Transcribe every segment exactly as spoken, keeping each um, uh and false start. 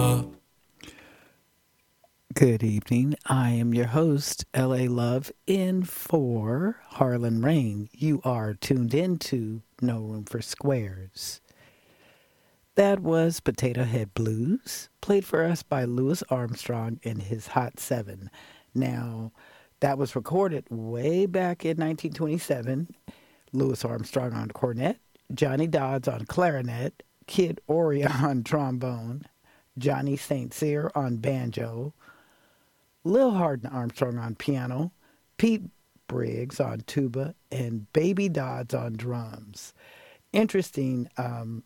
Good evening. I am your host, L A Love, in for Harlan Rain. You are tuned into No Room for Squares. That was Potato Head Blues, played for us by Louis Armstrong and his Hot Seven. Now, that was recorded way back in nineteen twenty-seven. Louis Armstrong on cornet, Johnny Dodds on clarinet, Kid Ory on trombone, Johnny Saint Cyr on banjo, Lil Hardin Armstrong on piano, Pete Briggs on tuba, and Baby Dodds on drums. Interesting, um,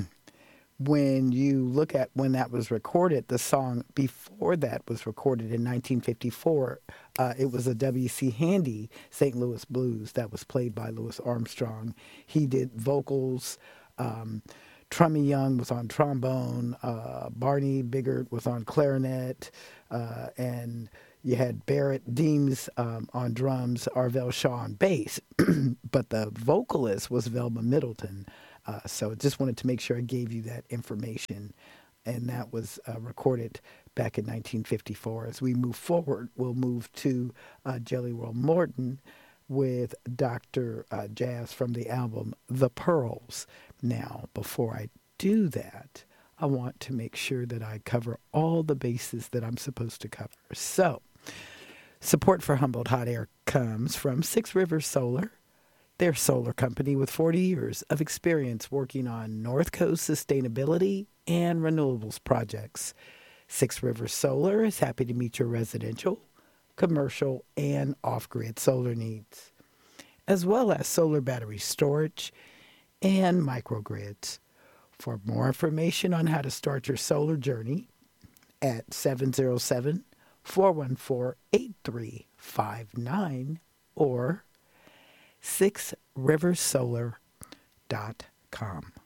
when you look at when that was recorded, the song before that was recorded in nineteen fifty-four. Uh, it was a W C. Handy Saint Louis Blues that was played by Louis Armstrong. He did vocals. Um, Trummy Young was on trombone. Uh, Barney Biggert was on clarinet. Uh, and you had Barrett Deems um, on drums, Arvell Shaw on bass. But the vocalist was Velma Middleton. Uh, so just wanted to make sure I gave you that information. And that was uh, recorded back in nineteen fifty-four. As we move forward, we'll move to uh, Jelly Roll Morton with Doctor Uh, Jazz from the album The Pearls. Now, before I do that, I want to make sure that I cover all the bases that I'm supposed to cover. So, support for Humboldt Hot Air comes from Six Rivers Solar. Their solar company with forty years of experience working on North Coast sustainability and renewables projects. Six Rivers Solar is happy to meet your residential, commercial, and off-grid solar needs, as well as solar battery storage and microgrids. For more information on how to start your solar journey, at seven oh seven, four one four, eight three five nine or six rivers solar dot com.